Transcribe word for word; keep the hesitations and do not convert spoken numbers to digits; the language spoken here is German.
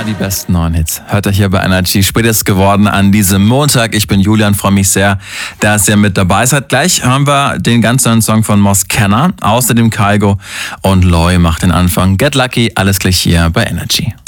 Die besten neuen Hits hört ihr hier bei Energy. Spätestens geworden an diesem Montag. Ich bin Julian, freue mich sehr, dass ihr mit dabei seid. Gleich hören wir den ganz neuen Song von Moss Kenner. Außerdem Kygo und Loy macht den Anfang. Get Lucky, alles gleich hier bei Energy.